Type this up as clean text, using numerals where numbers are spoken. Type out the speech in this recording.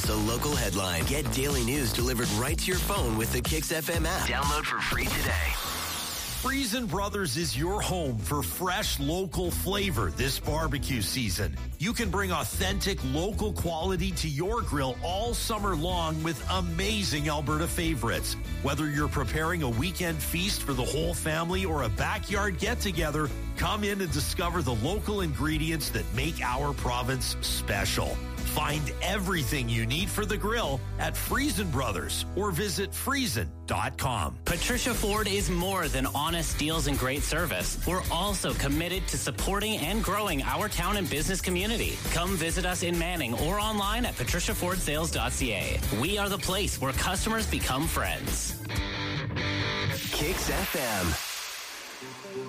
just a local headline. Get daily news delivered right to your phone with the Kix FM app. Download for free today. Friesen Brothers is your home for fresh local flavor this barbecue season. You can bring authentic local quality to your grill all summer long with amazing Alberta favorites. Whether you're preparing a weekend feast for the whole family or a backyard get-together, come in and discover the local ingredients that make our province special. Find everything you need for the grill at Friesen Brothers or visit friesen.com. Patricia Ford is more than honest deals and great service. We're also committed to supporting and growing our town and business community. Come visit us in Manning or online at patriciafordsales.ca. We are the place where customers become friends. Kix FM.